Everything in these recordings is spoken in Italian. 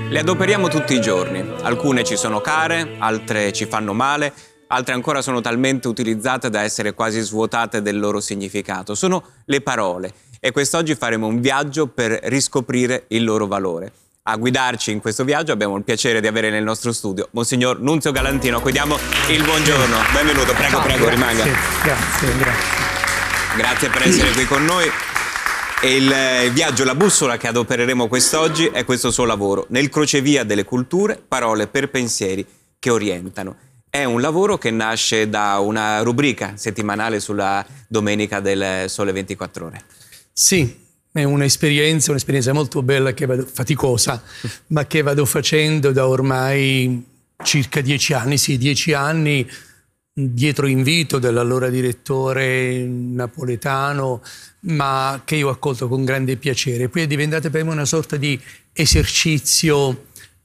Le adoperiamo tutti i giorni. Alcune ci sono care, altre ci fanno male, altre ancora sono talmente utilizzate da essere quasi svuotate del loro significato. Sono le parole e quest'oggi faremo un viaggio per riscoprire il loro valore. A guidarci in questo viaggio abbiamo il piacere di avere nel nostro studio Monsignor Nunzio Galantino, a cui diamo il buongiorno. Benvenuto, prego, Ciao, prego, grazie, rimanga. Grazie. Grazie per essere qui con noi. E il viaggio, la bussola che adopereremo quest'oggi è questo suo lavoro, Nel crocevia delle culture, parole per pensieri che orientano. È un lavoro che nasce da una rubrica settimanale sulla domenica del Sole 24 Ore. Sì, è un'esperienza molto bella, faticosa, ma che vado facendo da ormai circa 10 anni. Sì, 10 anni dietro invito dell'allora direttore napoletano, ma che io ho accolto con grande piacere. Poi è diventata per me una sorta di esercizio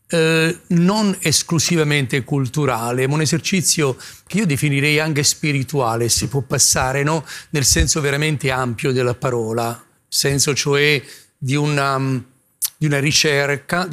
non esclusivamente culturale, ma un esercizio che io definirei anche spirituale, si può passare, no? Nel senso veramente ampio della parola, senso cioè di una ricerca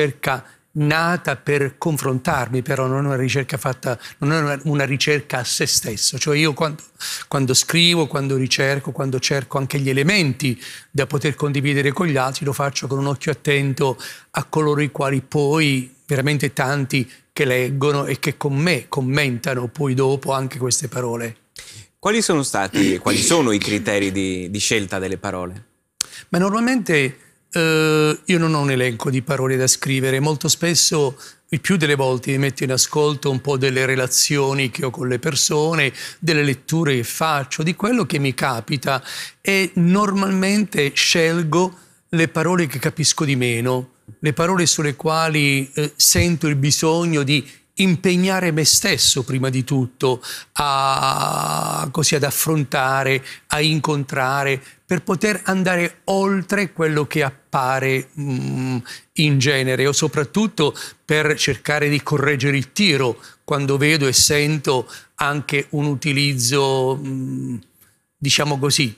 nata per confrontarmi, però non una ricerca fatta, non è una ricerca a se stesso. Cioè io quando scrivo, quando ricerco, quando cerco anche gli elementi da poter condividere con gli altri, lo faccio con un occhio attento a coloro i quali poi, veramente tanti, che leggono e che con me commentano poi dopo anche queste parole. Quali sono i criteri di scelta delle parole? Ma normalmente io non ho un elenco di parole da scrivere, molto spesso, il più delle volte, mi metto in ascolto un po' delle relazioni che ho con le persone, delle letture che faccio, di quello che mi capita, e normalmente scelgo le parole che capisco di meno, le parole sulle quali sento il bisogno di impegnare me stesso prima di tutto così ad affrontare, a incontrare, per poter andare oltre quello che appare in genere, o soprattutto per cercare di correggere il tiro quando vedo e sento anche un utilizzo, diciamo così,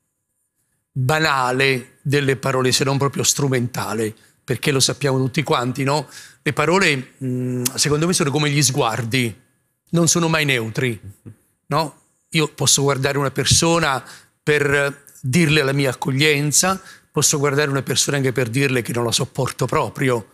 banale delle parole, se non proprio strumentale, perché lo sappiamo tutti quanti, no? Le parole, secondo me, sono come gli sguardi, non sono mai neutri, no? Io posso guardare una persona per dirle la mia accoglienza, posso guardare una persona anche per dirle che non la sopporto proprio,